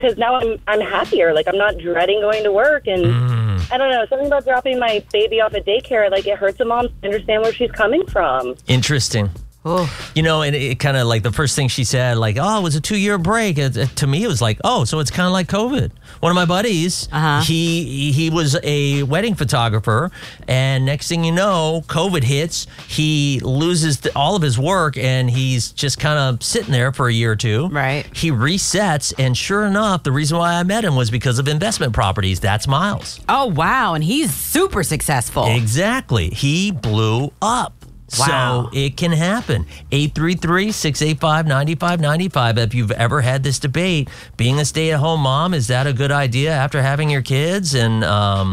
because now I'm happier. Like, I'm not dreading going to work. And I don't know, something about dropping my baby off at daycare, like, it hurts a mom to understand where she's coming from. Interesting. Oh. You know, and it kind of like the first thing she said, like, oh, it was a 2-year break. To me, it was like, oh, so it's kind of like COVID. One of my buddies, he was a wedding photographer, and next thing you know, COVID hits. He loses all of his work, and he's just kind of sitting there for a year or two. Right. He resets, and sure enough, the reason why I met him was because of investment properties. That's Miles. Oh, wow. And he's super successful. Exactly. He blew up. Wow. So it can happen. 833-685-9595. If you've ever had this debate, being a stay-at-home mom, is that a good idea after having your kids? And,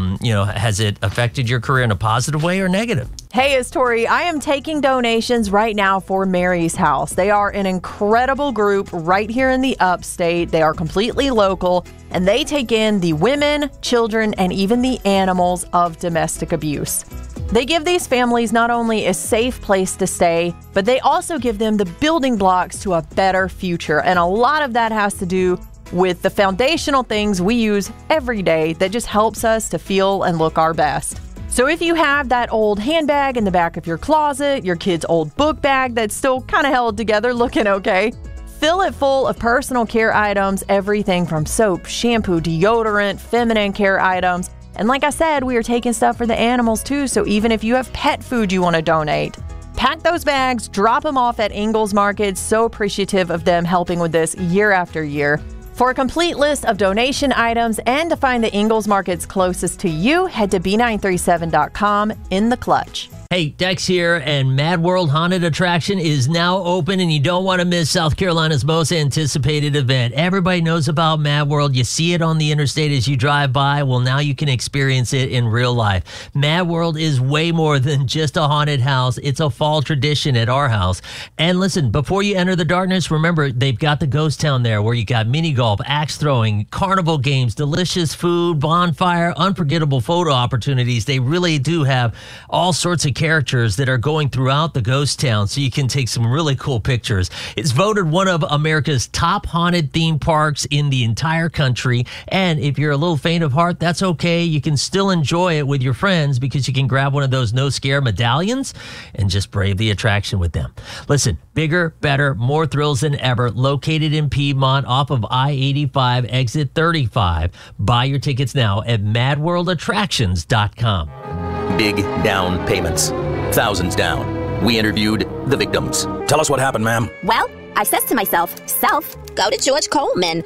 has it affected your career in a positive way or negative? Hey, it's Tori. I am taking donations right now for Mary's House. They are an incredible group right here in the upstate. They are completely local, and they take in the women, children, and even the animals of domestic abuse. They give these families not only a safe place to stay, but they also give them the building blocks to a better future. And a lot of that has to do with the foundational things we use every day that just helps us to feel and look our best. So if you have that old handbag in the back of your closet, your kid's old book bag that's still kind of held together, looking okay, fill it full of personal care items, everything from soap, shampoo, deodorant, feminine care items. And like I said, we are taking stuff for the animals too, so even if you have pet food you want to donate, pack those bags, drop them off at Ingles Market. So appreciative of them helping with this year after year. For a complete list of donation items and to find the Ingles Markets closest to you, head to b937.com in the clutch. Hey, Dex here, and Mad World Haunted Attraction is now open, and you don't want to miss South Carolina's most anticipated event. Everybody knows about Mad World. You see it on the interstate as you drive by. Well, now you can experience it in real life. Mad World is way more than just a haunted house. It's a fall tradition at our house. And listen, before you enter the darkness, remember, they've got the ghost town there where you got mini golf, axe throwing, carnival games, delicious food, bonfire, unforgettable photo opportunities. They really do have all sorts of characters that are going throughout the ghost town, so you can take some really cool pictures. It's voted one of America's top haunted theme parks in the entire country, and if you're a little faint of heart, that's okay. You can still enjoy it with your friends because you can grab one of those no scare medallions and just brave the attraction with them. Listen, bigger, better, more thrills than ever, located in Piedmont off of I-85 exit 35. Buy your tickets now at madworldattractions.com. Big down payments. Thousands down. We interviewed the victims. Tell us what happened, ma'am. Well, I says to myself, go to George Coleman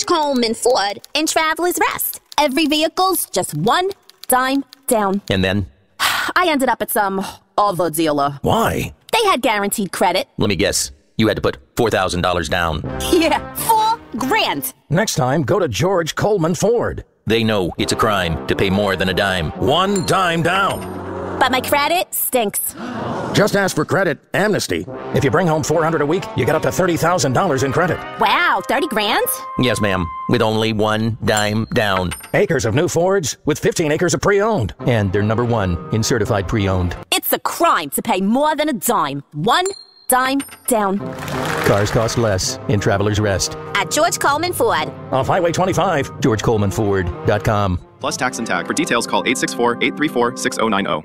Ford in Travelers Rest. Every vehicle's just one dime down. And then? I ended up at some other dealer. Why? They had guaranteed credit. Let me guess. You had to put $4,000 down. Yeah, $4,000. Next time, go to George Coleman Ford. They know it's a crime to pay more than a dime. One dime down. But my credit stinks. Just ask for credit amnesty. If you bring home $400 a week, you get up to $30,000 in credit. Wow, $30,000? Yes, ma'am. With only one dime down. Acres of new Fords with 15 acres of pre-owned. And they're #1 in certified pre-owned. It's a crime to pay more than a dime. One dime down. Cars cost less in Travelers Rest. At George Coleman Ford. Off Highway 25. GeorgeColemanFord.com. Plus tax and tag. For details, call 864-834-6090.